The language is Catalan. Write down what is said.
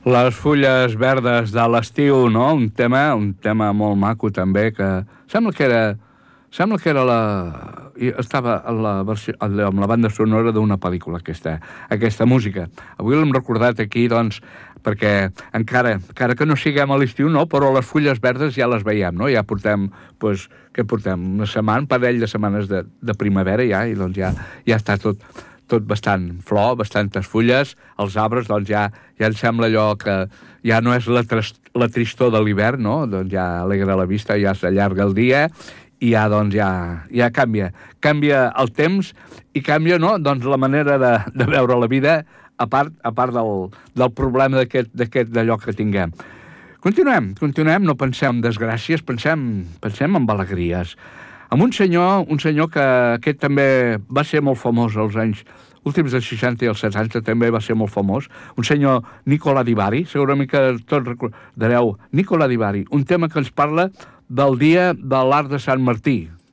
Les fulles verdes de l'estiu, no? Un tema molt maco també, que sembla que era estava en la versió, amb la banda sonora d'una pel·lícula, aquesta música. Avui l'hem recordat aquí, doncs, perquè encara que no siguem a l'estiu, no? Però les fulles verdes ja les veiem, no? Ja portem, doncs, què portem? Una setmana, un parell de setmanes de primavera ja, i doncs ja està tot bastant flor, bastantes fulles. Els arbres, doncs, ja ens sembla allò que ja no és la tristor de l'hivern, no? Doncs ja alegra la vista, ja s'allarga el dia, i ja, doncs, ja canvia el temps, i canvia, no?, doncs, la manera de veure la vida, a part del problema d'allò que tinguem. Continuem, no pensem en desgràcies, pensem en alegries. Amb un senyor que aquest també va ser molt famós als anys últims dels 60 i els 70, també va ser molt famós, un senyor Nicola Di Bari, segurament que tots recordareu Nicola Di Bari, un tema que ens parla del dia de l'Arc de Sant Martí.